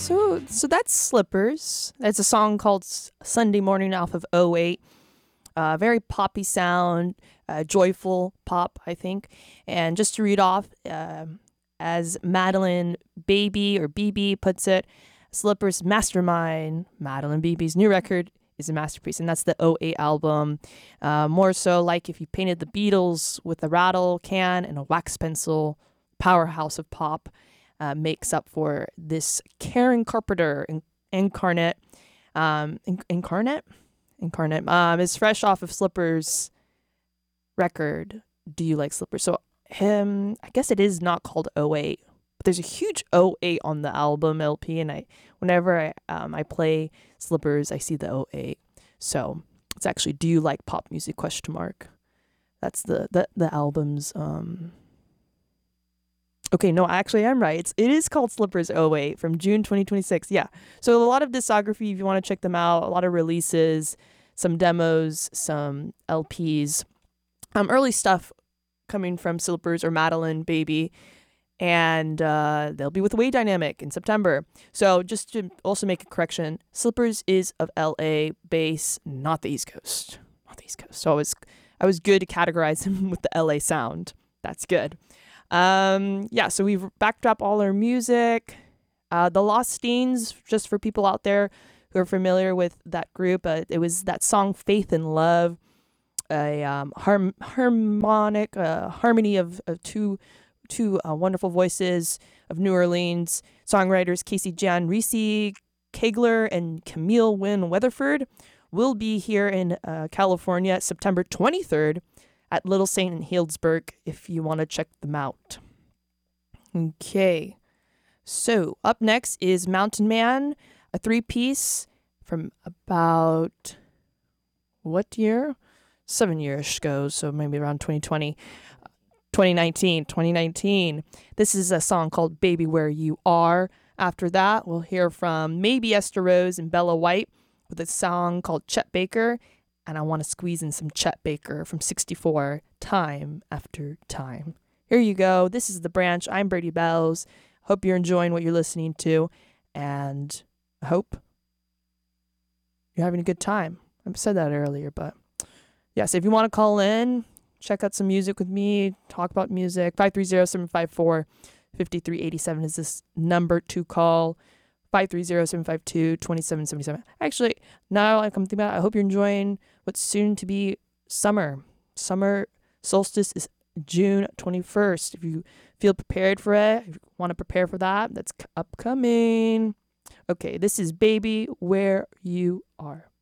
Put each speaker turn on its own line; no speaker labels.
So that's Slippers. That's a song called Sunday Morning off of '08. Very poppy sound, joyful pop, I think. And just to read off, as Madeline Baby or BB puts it, Slippers mastermind, Madeline Beebe's new record is a masterpiece, and that's the '08 album. More so like if you painted the Beatles with a rattle can and a wax pencil, powerhouse of pop makes up for this Karen Carpenter incarnate. Is fresh off of Slippers' record, Do You Like Slippers? So I guess it is not called '08, but there's a huge '08 on the album LP, and whenever I play Slippers, I see the '08. So it's actually Do You Like Pop Music ? That's the album's Okay, no, actually I'm right. It is called Slippers '08 from June 2026. Yeah. So a lot of discography if you want to check them out, a lot of releases, some demos, some LPs. Early stuff coming from Slippers or Madeline Baby, and they'll be with Way Dynamic in September. So just to also make a correction, Slippers is of LA base, not the East Coast. Not the East Coast. So I was good to categorize him with the LA sound. That's good. So we've backed up all our music. The Lost Steens, just for people out there who are familiar with that group, it was that song Faith and Love, a harmony of two wonderful voices of New Orleans songwriters Casey Jan Reese Kegler and Camille Wynn Weatherford will be here in California September 23rd at Little Saint in Healdsburg if you want to check them out. Okay, so up next is Mountain Man, a 3-piece from about, what year? 7 years ago, so maybe around 2019. This is a song called Baby Where You Are. After that, we'll hear from maybe Esther Rose and Bella White with a song called Chet Baker. And I want to squeeze in some Chet Baker from 64, Time After Time. Here you go. This is The Branch. I'm Brady Bells. Hope you're enjoying what you're listening to. And I hope you're having a good time. I said that earlier, but yes, if you want to call in, check out some music with me, talk about music, 530-754-5387 is this number to call. 530-752-2777. Actually, now I come thinking about it, I hope you're enjoying what's soon to be summer. Summer solstice is June 21st. If you feel prepared for it, if you want to prepare for that, that's upcoming. Okay, this is Baby Where You Are.